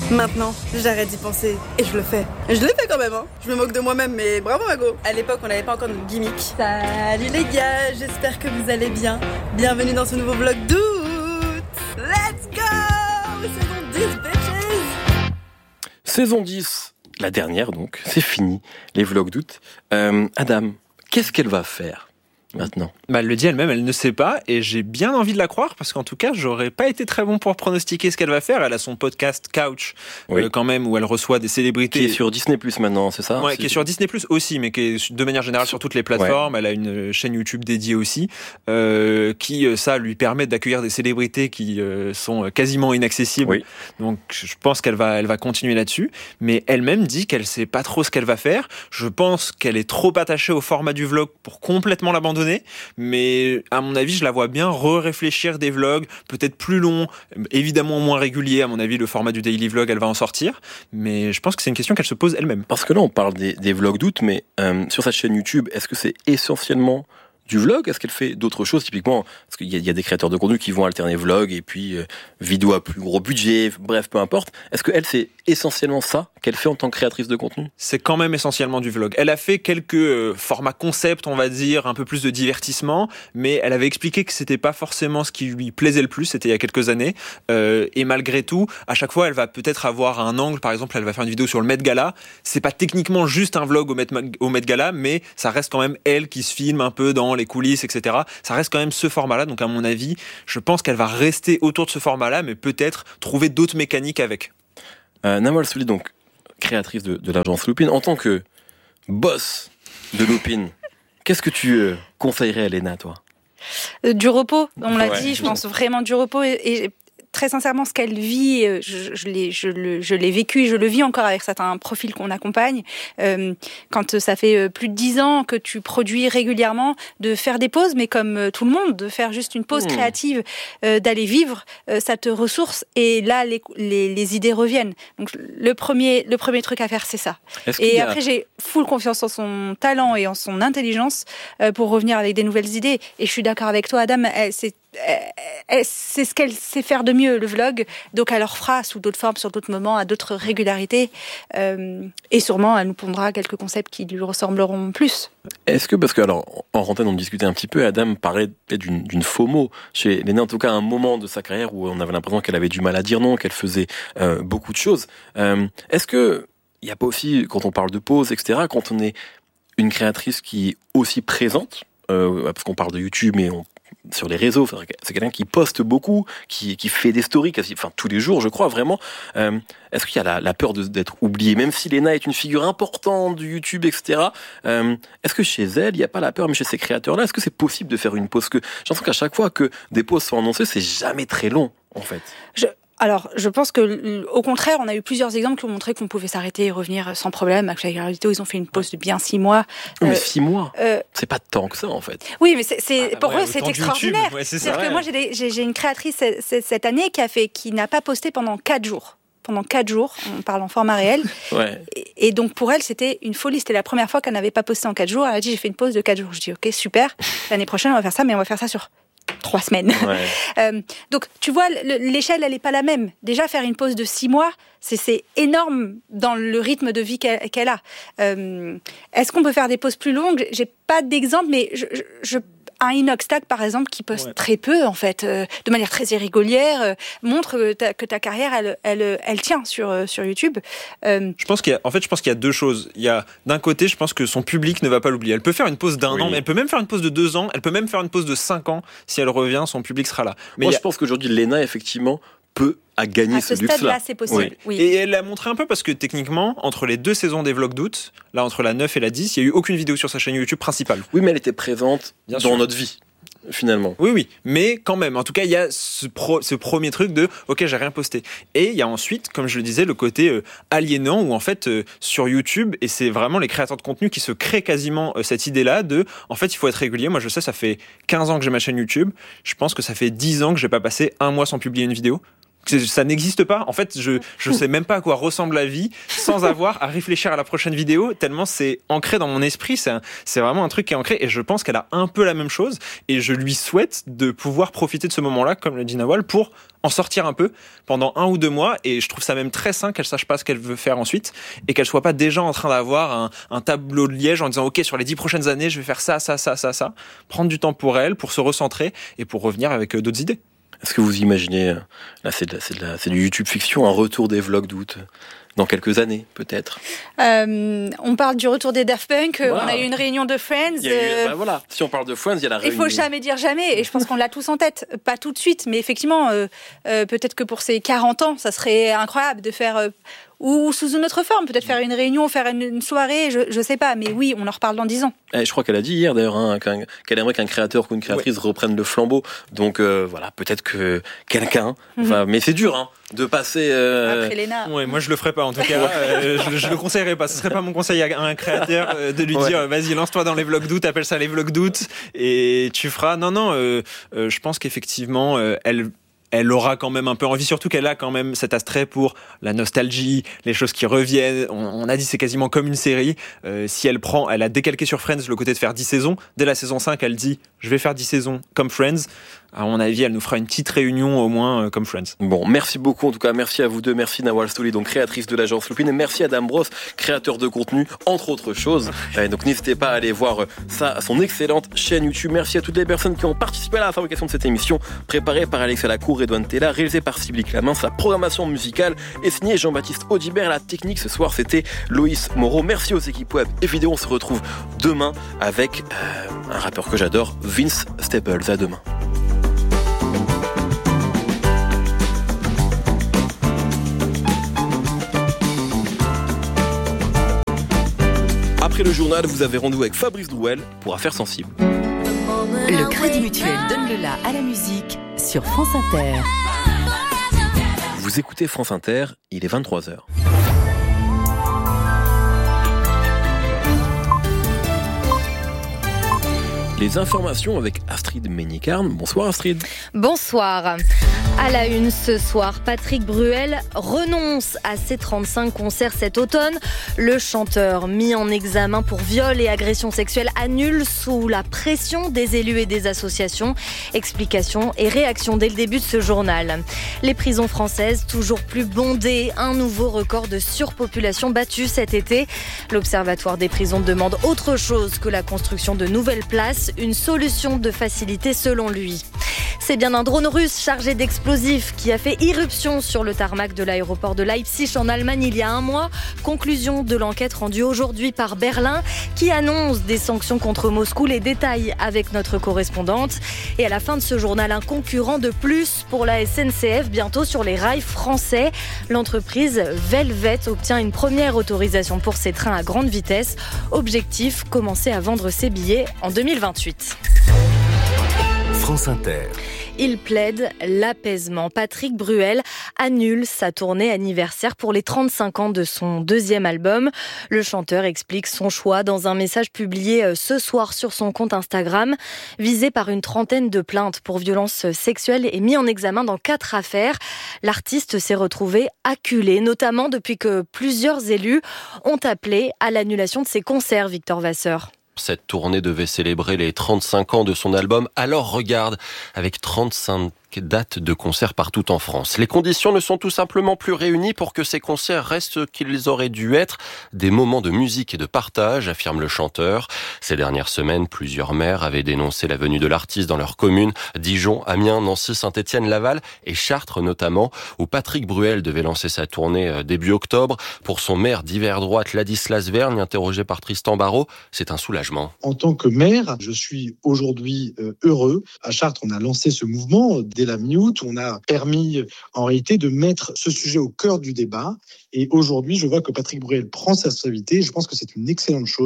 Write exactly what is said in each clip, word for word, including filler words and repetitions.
Maintenant, j'arrête d'y penser et je le fais. Je l'ai fait quand même, hein. Je me moque de moi-même, mais bravo Mago. À l'époque, on n'avait pas encore de gimmick. Salut les gars, j'espère que vous allez bien. Bienvenue dans ce nouveau vlog d'août. Let's go! Saison dix, bitches! Saison dix, la dernière donc, c'est fini, les vlogs d'août. Euh, Adam, qu'est-ce qu'elle va faire maintenant? Bah, elle le dit elle-même, elle ne sait pas, et j'ai bien envie de la croire, parce qu'en tout cas, j'aurais pas été très bon pour pronostiquer ce qu'elle va faire. Elle a son podcast Couch, oui. euh, quand même, où elle reçoit des célébrités. Qui est sur Disney plus maintenant, c'est ça? Ouais, c'est... qui est sur Disney plus aussi, mais qui est de manière générale sur toutes les plateformes. Ouais. Elle a une chaîne YouTube dédiée aussi, euh, qui, ça, lui permet d'accueillir des célébrités qui euh, sont quasiment inaccessibles. Oui. Donc, je pense qu'elle va, elle va continuer là-dessus. Mais elle-même dit qu'elle sait pas trop ce qu'elle va faire. Je pense qu'elle est trop attachée au format du vlog pour complètement l'abandonner. Mais à mon avis, je la vois bien re-réfléchir des vlogs, peut-être plus longs, évidemment moins réguliers. À mon avis, le format du daily vlog, elle va en sortir. Mais je pense que c'est une question qu'elle se pose elle-même. Parce que là, on parle des, des vlogs d'août, mais euh, sur sa chaîne YouTube, est-ce que c'est essentiellement du vlog? Est-ce qu'elle fait d'autres choses typiquement? Parce qu'il y a, il y a des créateurs de contenu qui vont alterner vlog et puis euh, vidéo à plus gros budget, bref, peu importe. Est-ce qu'elle, c'est essentiellement ça qu'elle fait en tant que créatrice de contenu? C'est quand même essentiellement du vlog. Elle a fait quelques euh, formats concept, on va dire, un peu plus de divertissement, mais elle avait expliqué que c'était pas forcément ce qui lui plaisait le plus, c'était il y a quelques années. Euh, et malgré tout, à chaque fois, elle va peut-être avoir un angle, par exemple, elle va faire une vidéo sur le Met Gala. C'est pas techniquement juste un vlog au Met, au Met Gala, mais ça reste quand même elle qui se filme un peu dans les coulisses, et cetera. Ça reste quand même ce format-là, donc à mon avis, je pense qu'elle va rester autour de ce format-là, mais peut-être trouver d'autres mécaniques avec. Euh, Nawal Souli, donc créatrice de, de l'agence Loopin, en tant que boss de Loopin, qu'est-ce que tu euh, conseillerais à Léna, toi? euh, Du repos, on l'a ouais. dit, je pense vraiment du repos. Et, et très sincèrement, ce qu'elle vit, je, je, l'ai, je, le, je l'ai vécu, je le vis encore avec certains profils qu'on accompagne. Euh, quand ça fait plus de dix ans que tu produis régulièrement, de faire des pauses, mais comme tout le monde, de faire juste une pause mmh. créative, euh, d'aller vivre, euh, ça te ressource. Et là, les, les, les idées reviennent. Donc, le premier, le premier truc à faire, c'est ça. Est-ce et après, a... j'ai full confiance en son talent et en son intelligence euh, pour revenir avec des nouvelles idées. Et je suis d'accord avec toi, Adam, elle, c'est c'est ce qu'elle sait faire de mieux, le vlog, donc elle le refera sous d'autres formes, sur d'autres moments, à d'autres régularités, euh, et sûrement elle nous pondra quelques concepts qui lui ressembleront plus. Est-ce que, parce que alors en rentrée on discutait un petit peu, Adam parlait peut-être d'une, d'une FOMO chez Léna, en tout cas à un moment de sa carrière où on avait l'impression qu'elle avait du mal à dire non, qu'elle faisait euh, beaucoup de choses. Euh, est-ce que il n'y a pas aussi, quand on parle de pause, et cetera, quand on est une créatrice qui est aussi présente, euh, parce qu'on parle de YouTube, mais on sur les réseaux, c'est quelqu'un qui poste beaucoup, qui, qui fait des stories quasi, enfin, tous les jours, je crois, vraiment. Euh, est-ce qu'il y a la, la peur de, d'être oubliée, même si Léna est une figure importante du YouTube, et cetera. Euh, est-ce que chez elle, il n'y a pas la peur, mais chez ces créateurs-là, est-ce que c'est possible de faire une pause? Que j'ai l'impression qu'à chaque fois que des pauses sont annoncées, c'est jamais très long, en fait. Je... Alors, je pense que, au contraire, on a eu plusieurs exemples qui ont montré qu'on pouvait s'arrêter et revenir sans problème. Avec la Vidéo, ils ont fait une pause de bien six mois. Oui, mais six mois, euh, c'est pas tant que ça, en fait. Oui, mais c'est, c'est, ah, pour ouais, eux, c'est extraordinaire. Ouais, c'est C'est-à-dire ça, que moi, j'ai, des, j'ai, j'ai une créatrice cette, cette année qui a fait, qui n'a pas posté pendant quatre jours. Pendant quatre jours, on parle en format réel. ouais. et, et donc, pour elle, c'était une folie. C'était la première fois qu'elle n'avait pas posté en quatre jours. Elle a dit, j'ai fait une pause de quatre jours. Je dis, ok, super. L'année prochaine, on va faire ça, mais on va faire ça sur trois semaines. Ouais. euh, donc, tu vois, le, l'échelle, elle n'est pas la même. Déjà, faire une pause de six mois, c'est, c'est énorme dans le rythme de vie qu'elle, qu'elle a. Euh, est-ce qu'on peut faire des pauses plus longues? J'ai pas d'exemple, mais je, je, je un Inoxtag, par exemple, qui poste ouais. très peu, en fait, euh, de manière très irrégulière, euh, montre que ta, que ta carrière, elle, elle, elle tient sur, euh, sur YouTube. Euh... Je pense qu'il y a, en fait, je pense qu'il y a deux choses. Il y a, d'un côté, je pense que son public ne va pas l'oublier. Elle peut faire une pause d'un oui. an, mais elle peut même faire une pause de deux ans, elle peut même faire une pause de cinq ans. Si elle revient, son public sera là. Mais Moi, a... je pense qu'aujourd'hui, Léna, effectivement, peut à gagner à ce, ce luxe-là. C'est possible. Oui. Oui. Et elle l'a montré un peu parce que techniquement, entre les deux saisons des vlogs d'août, là entre la neuf et la dix, il n'y a eu aucune vidéo sur sa chaîne YouTube principale. Oui, mais elle était présente Bien dans sûr. notre vie. Finalement. Oui, oui, mais quand même, en tout cas, il y a ce, pro, ce premier truc de « Ok, j'ai rien posté ». Et il y a ensuite, comme je le disais, le côté euh, aliénant où en fait, euh, sur YouTube, et c'est vraiment les créateurs de contenu qui se créent quasiment euh, cette idée-là de « En fait, il faut être régulier ». Moi, je sais, ça fait quinze ans que j'ai ma chaîne YouTube. Je pense que ça fait dix ans que j'ai pas passé un mois sans publier une vidéo. ça n'existe pas. En fait, je je sais même pas à quoi ressemble la vie sans avoir à réfléchir à la prochaine vidéo, tellement c'est ancré dans mon esprit. C'est, un, c'est vraiment un truc qui est ancré et je pense qu'elle a un peu la même chose et je lui souhaite de pouvoir profiter de ce moment-là, comme l'a dit Nawal, pour en sortir un peu pendant un ou deux mois et je trouve ça même très sain qu'elle sache pas ce qu'elle veut faire ensuite et qu'elle soit pas déjà en train d'avoir un, un tableau de liège en disant ok, sur les dix prochaines années je vais faire ça, ça, ça, ça, ça. Prendre du temps pour elle, pour se recentrer et pour revenir avec euh, d'autres idées. Est-ce que vous imaginez, là c'est, de la, c'est, de la, c'est du YouTube fiction, un retour des vlogs d'août dans quelques années, peut-être. Euh, on parle du retour des Daft Punk. Voilà. On a eu une réunion de Friends. Il y a eu, euh, bah voilà. Si on parle de Friends, il y a la réunion. Il faut jamais dire jamais. Et je pense qu'on l'a tous en tête. Pas tout de suite, mais effectivement, euh, euh, peut-être que pour ses quarante ans, ça serait incroyable de faire... Euh, ou sous une autre forme, peut-être faire une réunion, faire une, une soirée, je, je sais pas, mais oui, on en reparle dans dix ans. Et je crois qu'elle a dit hier d'ailleurs hein, qu'elle aimerait qu'un créateur ou une créatrice ouais. reprenne le flambeau. Donc euh, voilà, peut-être que quelqu'un. Enfin, mm-hmm. mais c'est dur, hein, de passer. Euh... Après Léna. Ouais, moi je le ferais pas en tout cas. euh, je, je le conseillerais pas. Ce serait pas mon conseil à un créateur euh, de lui ouais. dire vas-y lance-toi dans les vlogs d'août, appelle ça les vlogs d'août et tu feras. Non non, euh, euh, je pense qu'effectivement euh, elle. Elle aura quand même un peu envie, surtout qu'elle a quand même cet attrait pour la nostalgie, les choses qui reviennent. On, on a dit c'est quasiment comme une série. Euh, si elle prend, elle a décalqué sur Friends le côté de faire dix saisons. Dès la saison cinq, elle dit je vais faire dix saisons comme Friends. À mon avis, elle nous fera une petite réunion au moins euh, comme Friends. Bon, merci beaucoup en tout cas. Merci à vous deux. Merci Nawal Stouli, donc créatrice de l'agence Loopin. Et merci à Adam Bros, créateur de contenu, entre autres choses. Et donc n'hésitez pas à aller voir ça, son excellente chaîne YouTube. Merci à toutes les personnes qui ont participé à la fabrication de cette émission, préparée par Alex Alacour, Edouane Tella, réalisée par Sybille Clamin. Sa programmation musicale est signée Jean-Baptiste Audibert. La technique ce soir, c'était Loïs Moreau. Merci aux équipes web et vidéo. On se retrouve demain avec euh, un rappeur que j'adore, Vince Staples. À demain. Après le journal, vous avez rendez-vous avec Fabrice Drouel pour Affaires sensibles. Le Crédit Mutuel donne le la à la musique sur France Inter. Vous écoutez France Inter, il est vingt-trois heures. Les informations avec Astrid Meignicarne. Bonsoir Astrid. Bonsoir. À la une ce soir, Patrick Bruel renonce à ses trente-cinq concerts cet automne. Le chanteur mis en examen pour viol et agression sexuelle annule sous la pression des élus et des associations. Explications et réactions dès le début de ce journal. Les prisons françaises toujours plus bondées. Un nouveau record de surpopulation battu cet été. L'Observatoire des prisons demande autre chose que la construction de nouvelles places. Une solution de facilité selon lui. C'est bien un drone russe chargé d'explosifs qui a fait irruption sur le tarmac de l'aéroport de Leipzig en Allemagne il y a un mois. Conclusion de l'enquête rendue aujourd'hui par Berlin qui annonce des sanctions contre Moscou. Les détails avec notre correspondante. Et à la fin de ce journal, un concurrent de plus pour la S N C F bientôt sur les rails français. L'entreprise Velvet obtient une première autorisation pour ses trains à grande vitesse. Objectif, commencer à vendre ses billets en deux mille vingt-huit. France Inter. Il plaide l'apaisement. Patrick Bruel annule sa tournée anniversaire pour les trente-cinq ans de son deuxième album. Le chanteur explique son choix dans un message publié ce soir sur son compte Instagram. Visé par une trentaine de plaintes pour violences sexuelles et mis en examen dans quatre affaires, l'artiste s'est retrouvé acculé, notamment depuis que plusieurs élus ont appelé à l'annulation de ses concerts, Victor Vasseur. Cette tournée devait célébrer les trente-cinq ans de son album. Alors regarde, avec trente-cinq dates de concerts partout en France. Les conditions ne sont tout simplement plus réunies pour que ces concerts restent ce qu'ils auraient dû être, des moments de musique et de partage, affirme le chanteur. Ces dernières semaines, plusieurs maires avaient dénoncé la venue de l'artiste dans leur commune, Dijon, Amiens, Nancy, Saint-Étienne, Laval et Chartres notamment, où Patrick Bruel devait lancer sa tournée début octobre. Pour son maire d'hiver droite, Ladislas Vergne, interrogé par Tristan Barraud, c'est un soulagement. En tant que maire, je suis aujourd'hui heureux. À Chartres, on a lancé ce mouvement dès la mi-août, on a permis en réalité de mettre ce sujet au cœur du débat. Et aujourd'hui, je vois que Patrick Bruel prend sa responsabilité. Je pense que c'est une excellente chose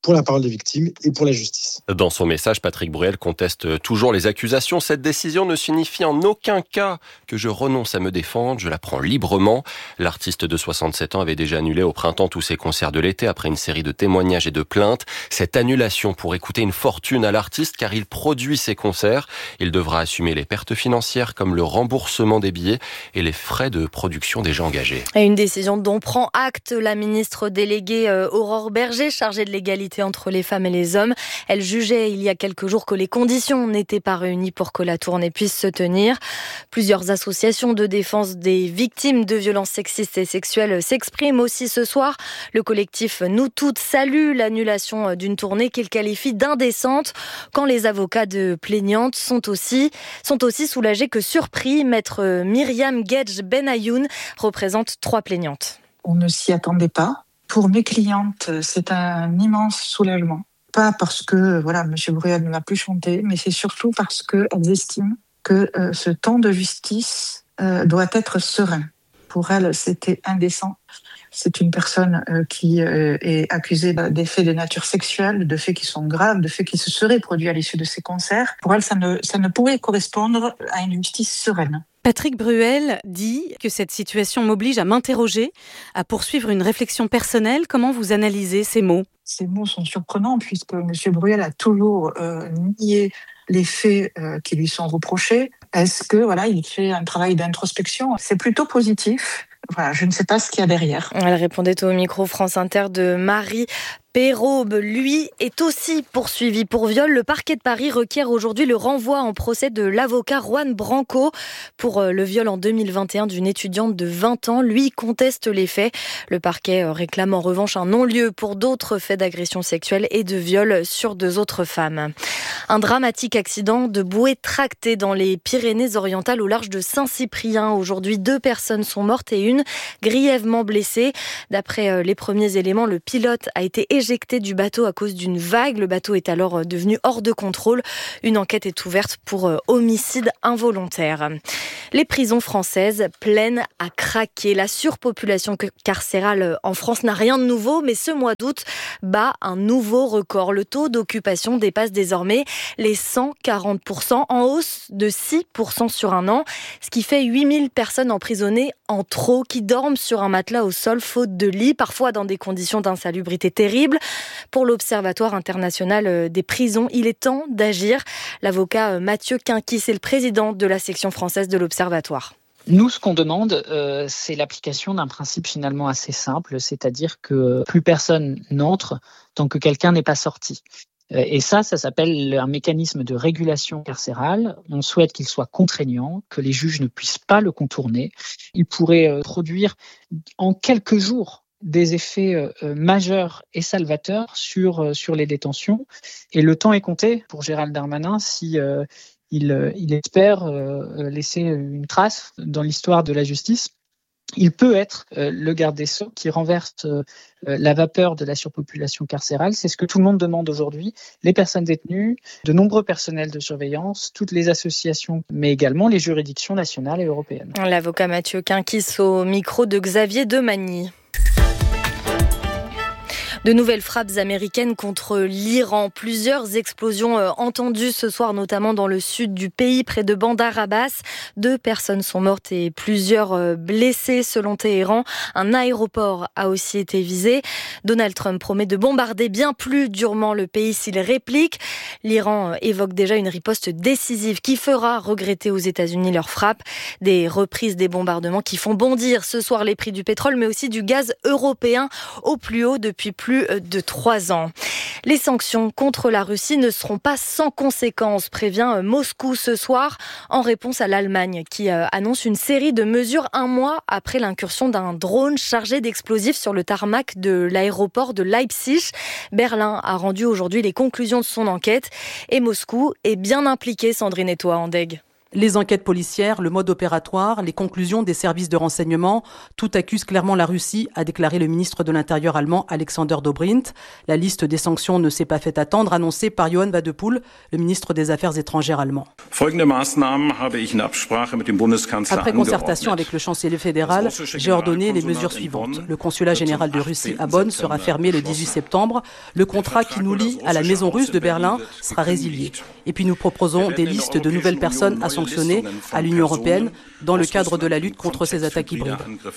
pour la parole des victimes et pour la justice. Dans son message, Patrick Bruel conteste toujours les accusations. Cette décision ne signifie en aucun cas que je renonce à me défendre. Je la prends librement. L'artiste de soixante-sept ans avait déjà annulé au printemps tous ses concerts de l'été après une série de témoignages et de plaintes. Cette annulation pourrait coûter une fortune à l'artiste car il produit ses concerts. Il devra assumer les pertes financières comme le remboursement des billets et les frais de production déjà engagés. Et une décision dont prend acte la ministre déléguée Aurore Berger, chargée de l'égalité entre les femmes et les hommes. Elle jugeait il y a quelques jours que les conditions n'étaient pas réunies pour que la tournée puisse se tenir. Plusieurs associations de défense des victimes de violences sexistes et sexuelles s'expriment aussi ce soir. Le collectif Nous Toutes salue l'annulation d'une tournée qu'il qualifie d'indécente quand les avocats de plaignantes sont aussi, sont aussi soulagés que surpris. Maître Myriam Gedj Benayoun représente trois plaignantes. On ne s'y attendait pas. Pour mes clientes, c'est un immense soulagement. Pas parce que voilà, M. Bruel ne m'a plus chanté, mais c'est surtout parce qu'elles estiment que euh, ce temps de justice euh, doit être serein. Pour elles, c'était indécent. C'est une personne euh, qui euh, est accusée des faits de nature sexuelle, de faits qui sont graves, de faits qui se seraient produits à l'issue de ses concerts. Pour elles, ça ne, ça ne pourrait correspondre à une justice sereine. Patrick Bruel dit que cette situation m'oblige à m'interroger, à poursuivre une réflexion personnelle. Comment vous analysez ces mots ? Ces mots sont surprenants puisque M. Bruel a toujours euh, nié les faits euh, qui lui sont reprochés. Est-ce que voilà, il fait un travail d'introspection ? C'est plutôt positif. Voilà, je ne sais pas ce qu'il y a derrière. Elle répondait au micro France Inter de Marie Péraube, lui, est aussi poursuivi pour viol. Le parquet de Paris requiert aujourd'hui le renvoi en procès de l'avocat Juan Branco pour le viol en deux mille vingt et un d'une étudiante de vingt ans. Lui conteste les faits. Le parquet réclame en revanche un non-lieu pour d'autres faits d'agression sexuelle et de viol sur deux autres femmes. Un dramatique accident de bouée tractée dans les Pyrénées-Orientales au large de Saint-Cyprien. Aujourd'hui, deux personnes sont mortes et une grièvement blessée. D'après les premiers éléments, le pilote a été éjecté du bateau à cause d'une vague. Le bateau est alors devenu hors de contrôle. Une enquête est ouverte pour homicide involontaire. Les prisons françaises pleines à craquer. La surpopulation carcérale en France n'a rien de nouveau, mais ce mois d'août bat un nouveau record. Le taux d'occupation dépasse désormais les cent quarante pour cent, en hausse de six pour cent sur un an, ce qui fait huit mille personnes emprisonnées en trop, qui dorment sur un matelas au sol faute de lit, parfois dans des conditions d'insalubrité terribles. Pour l'Observatoire international des prisons, il est temps d'agir. L'avocat Mathieu Quinquis est le président de la section française de l'Observatoire. Nous, ce qu'on demande, euh, c'est l'application d'un principe finalement assez simple, c'est-à-dire que plus personne n'entre tant que quelqu'un n'est pas sorti. Et ça, ça s'appelle un mécanisme de régulation carcérale. On souhaite qu'il soit contraignant, que les juges ne puissent pas le contourner. Il pourrait produire en quelques jours des effets euh, majeurs et salvateurs sur, euh, sur les détentions. Et le temps est compté pour Gérald Darmanin si euh, il, euh, il espère euh, laisser une trace dans l'histoire de la justice. Il peut être euh, le garde des Sceaux qui renverse euh, la vapeur de la surpopulation carcérale. C'est ce que tout le monde demande aujourd'hui. Les personnes détenues, de nombreux personnels de surveillance, toutes les associations, mais également les juridictions nationales et européennes. L'avocat Mathieu Quinquis au micro de Xavier Demagny. De nouvelles frappes américaines contre l'Iran. Plusieurs explosions entendues ce soir, notamment dans le sud du pays, près de Bandar Abbas. Deux personnes sont mortes et plusieurs blessées selon Téhéran. Un aéroport a aussi été visé. Donald Trump promet de bombarder bien plus durement le pays s'il réplique. L'Iran évoque déjà une riposte décisive qui fera regretter aux États-Unis leurs frappes. Des reprises des bombardements qui font bondir ce soir les prix du pétrole, mais aussi du gaz européen au plus haut depuis plus de trois ans. Les sanctions contre la Russie ne seront pas sans conséquences, prévient Moscou ce soir, en réponse à l'Allemagne qui annonce une série de mesures un mois après l'incursion d'un drone chargé d'explosifs sur le tarmac de l'aéroport de Leipzig. Berlin a rendu aujourd'hui les conclusions de son enquête et Moscou est bien impliqué, Sandrine Etoile Andeg. Les enquêtes policières, le mode opératoire, les conclusions des services de renseignement, tout accuse clairement la Russie, a déclaré le ministre de l'Intérieur allemand Alexander Dobrindt. La liste des sanctions ne s'est pas fait attendre, annoncée par Johann Wadepool, le ministre des Affaires étrangères allemand. Après concertation avec le chancelier fédéral, j'ai ordonné les mesures suivantes. Le consulat général de Russie à Bonn sera fermé le dix-huit septembre. Le contrat qui nous lie à la maison russe de Berlin sera résilié. Et puis nous proposons des listes de nouvelles personnes à sanctionner à l'Union européenne dans le cadre de la lutte contre ces attaques hybrides.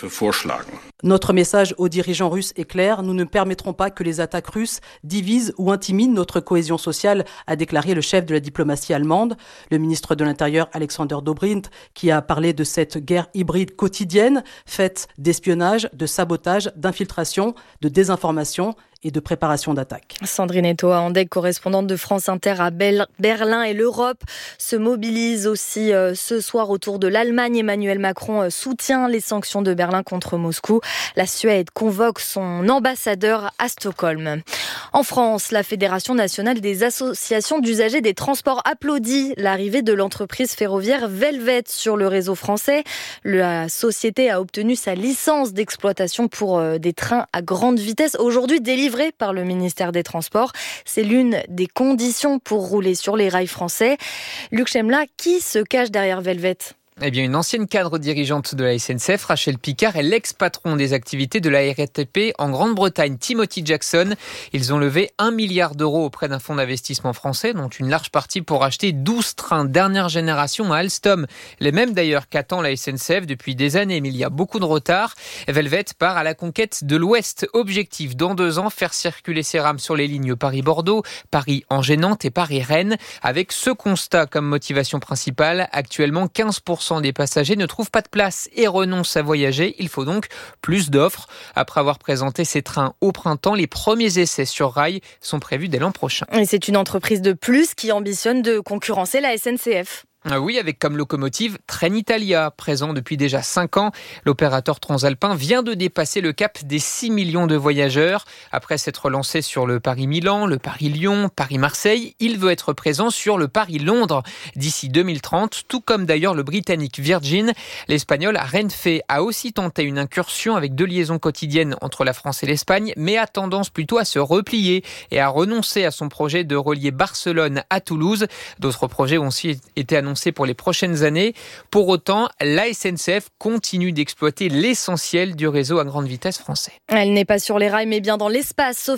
Notre message aux dirigeants russes est clair, nous ne permettrons pas que les attaques russes divisent ou intimident notre cohésion sociale, a déclaré le chef de la diplomatie allemande. Le ministre de l'Intérieur Alexander Dobrindt, qui a parlé de cette guerre hybride quotidienne, faite d'espionnage, de sabotage, d'infiltration, de désinformation et de préparation d'attaque. Sandrine Etoa-Andek, correspondante de France Inter à Berlin, et l'Europe se mobilise aussi euh, ce soir autour de l'Allemagne. Emmanuel Macron euh, soutient les sanctions de Berlin contre Moscou. La Suède convoque son ambassadeur à Stockholm. En France, la Fédération nationale des associations d'usagers des transports applaudit l'arrivée de l'entreprise ferroviaire Velvet sur le réseau français. La société a obtenu sa licence d'exploitation pour euh, des trains à grande vitesse, aujourd'hui délivrée par le ministère des Transports. C'est l'une des conditions pour rouler sur les rails français. Luc Chemla, qui se cache derrière Velvet ? Eh bien, une ancienne cadre dirigeante de la S N C F, Rachel Picard, est l'ex-patron des activités de la R A T P en Grande-Bretagne, Timothy Jackson. Ils ont levé un milliard d'euros auprès d'un fonds d'investissement français, dont une large partie pour acheter douze trains dernière génération à Alstom. Les mêmes d'ailleurs qu'attend la S N C F depuis des années, mais il y a beaucoup de retard. Velvet part à la conquête de l'Ouest. Objectif, dans deux ans, faire circuler ces rames sur les lignes Paris-Bordeaux, Paris-Angers-Nantes et Paris-Rennes. Avec ce constat comme motivation principale, actuellement quinze pour cent des passagers ne trouvent pas de place et renoncent à voyager. Il faut donc plus d'offres. Après avoir présenté ces trains au printemps, les premiers essais sur rail sont prévus dès l'an prochain. Et c'est une entreprise de plus qui ambitionne de concurrencer la S N C F. Oui, avec comme locomotive Trenitalia, présent depuis déjà cinq ans. L'opérateur transalpin vient de dépasser le cap des six millions de voyageurs. Après s'être lancé sur le Paris-Milan, le Paris-Lyon, Paris-Marseille, il veut être présent sur le Paris-Londres d'ici deux mille trente, tout comme d'ailleurs le britannique Virgin. L'Espagnol Renfe a aussi tenté une incursion avec deux liaisons quotidiennes entre la France et l'Espagne, mais a tendance plutôt à se replier et à renoncer à son projet de relier Barcelone à Toulouse. D'autres projets ont aussi été annoncés pour les prochaines années. Pour autant, la S N C F continue d'exploiter l'essentiel du réseau à grande vitesse français. Elle n'est pas sur les rails, mais bien dans l'espace.